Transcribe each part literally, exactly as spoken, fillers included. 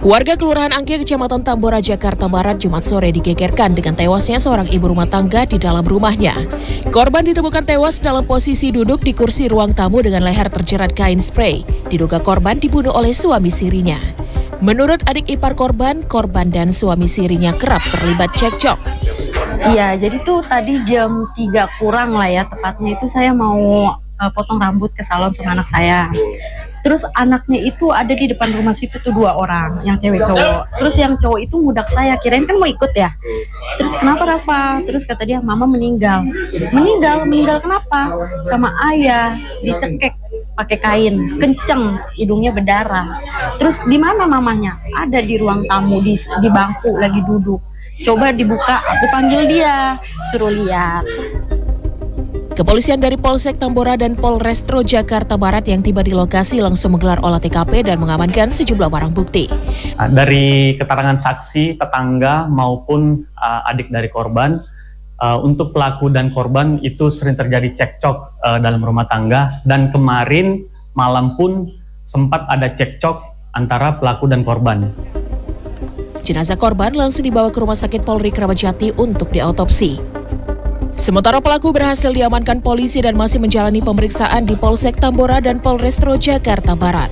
Warga Kelurahan Angke, Kecamatan Tambora, Jakarta Barat, Jumat sore digegerkan dengan tewasnya seorang ibu rumah tangga di dalam rumahnya. Korban ditemukan tewas dalam posisi duduk di kursi ruang tamu dengan leher terjerat kain spray. Diduga korban dibunuh oleh suami sirinya. Menurut adik ipar korban, korban dan suami sirinya kerap terlibat cekcok. Iya, jadi tuh tadi jam tiga kurang lah ya, tepatnya itu saya mau uh, potong rambut ke salon sama anak saya. Terus anaknya itu ada di depan rumah situ tuh dua orang, yang cewek cowok. Terus yang cowok itu ngudak saya, kirain kan mau ikut ya. Terus kenapa Rafa? Terus kata dia, mama meninggal. Meninggal? Meninggal kenapa? Sama ayah, dicekek pakai kain, kenceng, hidungnya berdarah. Terus di mana mamanya? Ada di ruang tamu, di, di bangku lagi duduk. Coba dibuka, aku panggil dia, suruh lihat. Kepolisian dari Polsek Tambora dan Polrestro Jakarta Barat yang tiba di lokasi langsung menggelar olah T K P dan mengamankan sejumlah barang bukti. Dari keterangan saksi, tetangga maupun uh, adik dari korban, uh, untuk pelaku dan korban itu sering terjadi cekcok uh, dalam rumah tangga, dan kemarin malam pun sempat ada cekcok antara pelaku dan korban. Jenazah korban langsung dibawa ke Rumah Sakit Polri Kramat Jati untuk diautopsi. Sementara pelaku berhasil diamankan polisi dan masih menjalani pemeriksaan di Polsek Tambora dan Polrestro Jakarta Barat.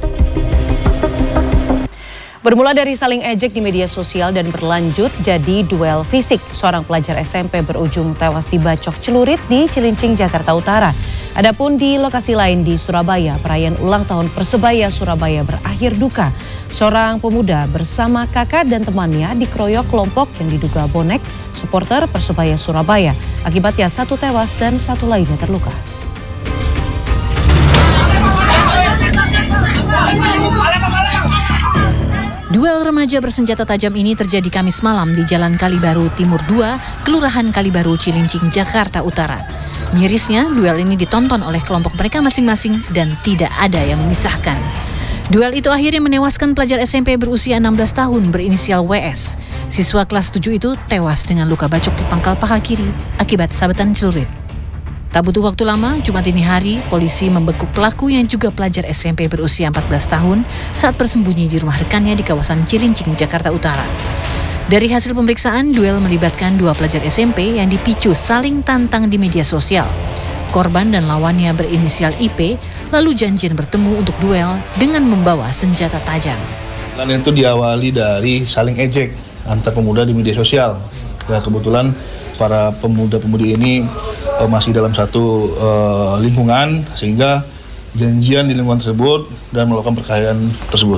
Bermula dari saling ejek di media sosial dan berlanjut jadi duel fisik, seorang pelajar S M P berujung tewas dibacok celurit di Cilincing, Jakarta Utara. Adapun di lokasi lain di Surabaya, perayaan ulang tahun Persebaya Surabaya berakhir duka. Seorang pemuda bersama kakak dan temannya dikeroyok kelompok yang diduga bonek supporter Persebaya Surabaya. Akibatnya satu tewas dan satu lainnya terluka. Duel remaja bersenjata tajam ini terjadi Kamis malam di Jalan Kalibaru Timur dua, Kelurahan Kalibaru, Cilincing, Jakarta Utara. Mirisnya, duel ini ditonton oleh kelompok mereka masing-masing dan tidak ada yang memisahkan. Duel itu akhirnya menewaskan pelajar S M P berusia enam belas tahun berinisial W S. Siswa kelas tujuh itu tewas dengan luka bacok di pangkal paha kiri akibat sabetan celurit. Tak butuh waktu lama, Jumat dini hari, polisi membekuk pelaku yang juga pelajar S M P berusia empat belas tahun saat bersembunyi di rumah rekannya di kawasan Cilincing, Jakarta Utara. Dari hasil pemeriksaan, duel melibatkan dua pelajar S M P yang dipicu saling tantang di media sosial. Korban dan lawannya berinisial I P lalu janjian bertemu untuk duel dengan membawa senjata tajam. Dan itu diawali dari saling ejek antar pemuda di media sosial. Ya, kebetulan para pemuda-pemudi ini uh, masih dalam satu uh, lingkungan, sehingga janjian di lingkungan tersebut dan melakukan perkelahian tersebut.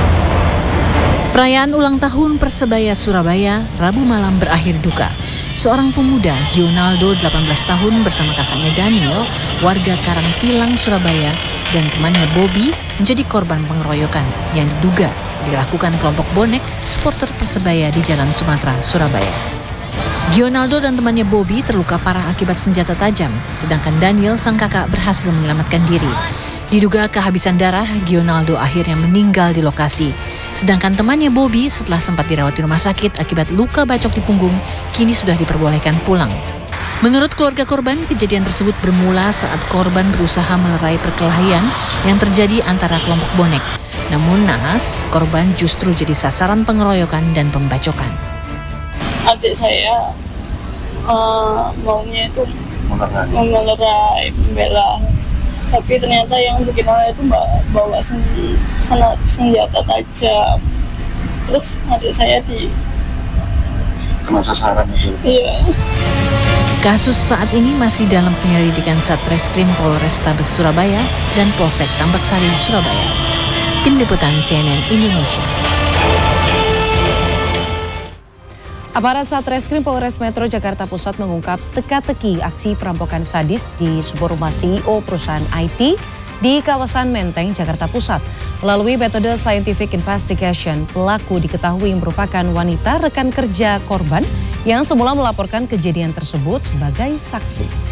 Perayaan ulang tahun Persebaya Surabaya Rabu malam berakhir duka. Seorang pemuda, Gionaldo, delapan belas tahun, bersama kakaknya Daniel, warga Karangtilang, Surabaya, dan temannya Bobby menjadi korban pengeroyokan yang diduga dilakukan kelompok bonek supporter Persebaya di Jalan Sumatera, Surabaya. Gionaldo dan temannya Bobby terluka parah akibat senjata tajam, sedangkan Daniel, sang kakak, berhasil menyelamatkan diri. Diduga kehabisan darah, Gionaldo akhirnya meninggal di lokasi. Sedangkan temannya Bobby setelah sempat dirawat di rumah sakit akibat luka bacok di punggung, kini sudah diperbolehkan pulang. Menurut keluarga korban, kejadian tersebut bermula saat korban berusaha melerai perkelahian yang terjadi antara kelompok bonek. Namun naas, korban justru jadi sasaran pengeroyokan dan pembacokan. Adik saya uh, maunya itu melerai, membela, tapi ternyata yang bikin oleh itu bawa sen, sen, senjata tajam. Terus adik saya di Kena sasaran itu. Iya. Kasus saat ini masih dalam penyelidikan Satreskrim Polrestabes Surabaya dan Polsek Tambak Sari, Surabaya. Tim Liputan C N N Indonesia. Aparat Satreskrim Polres Metro Jakarta Pusat mengungkap teka-teki aksi perampokan sadis di sebuah rumah C E O perusahaan I T di kawasan Menteng, Jakarta Pusat. Melalui metode scientific investigation, pelaku diketahui merupakan wanita rekan kerja korban yang semula melaporkan kejadian tersebut sebagai saksi.